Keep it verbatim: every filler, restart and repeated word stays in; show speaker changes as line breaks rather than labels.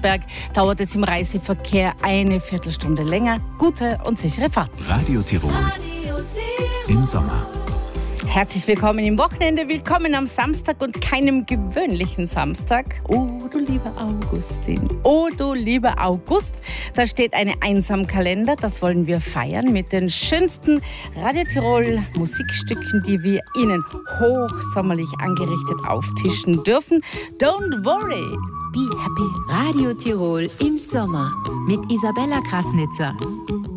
Vorarlberg dauert es im Reiseverkehr eine Viertelstunde länger. Gute und sichere Fahrt.
Radio Tirol im Sommer.
Herzlich willkommen im Wochenende, willkommen am Samstag und keinem gewöhnlichen Samstag. Oh, du lieber Augustin, oh, du lieber August. Da steht eine Eins am Kalender, das wollen wir feiern mit den schönsten Radio Tirol Musikstücken, die wir Ihnen hochsommerlich angerichtet auftischen dürfen. Don't worry, be happy.
Radio Tirol im Sommer mit Isabella Krasnitzer.